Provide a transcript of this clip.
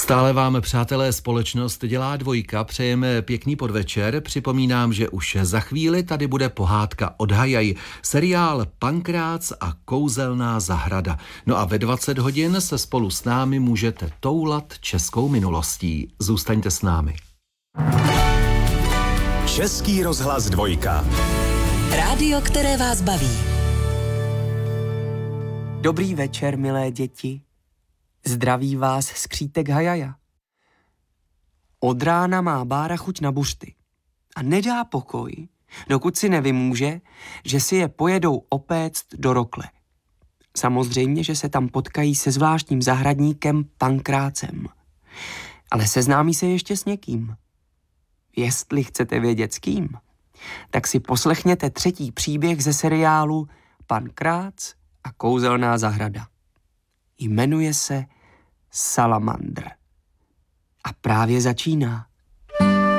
Stále vám, přátelé, společnost dělá dvojka, přejeme pěkný podvečer. Připomínám, že už za chvíli tady bude pohádka od Hajaj, seriál Pankrác a kouzelná zahrada. No a ve 20 hodin se spolu s námi můžete toulat českou minulostí. Zůstaňte s námi. Český rozhlas dvojka. Rádio, které vás baví. Dobrý večer, milé děti. Zdraví vás skřítek Hajaja. Od rána má Bára chuť na buřty a nedá pokoj, dokud si nevymůže, že si je pojedou opéct do rokle. Samozřejmě, že se tam potkají se zvláštním zahradníkem Pankrácem. Ale seznámí se ještě s někým. Jestli chcete vědět s kým, tak si poslechněte 3. příběh ze seriálu Pankrác a kouzelná zahrada. Jmenuje se Salamandr. A právě začíná.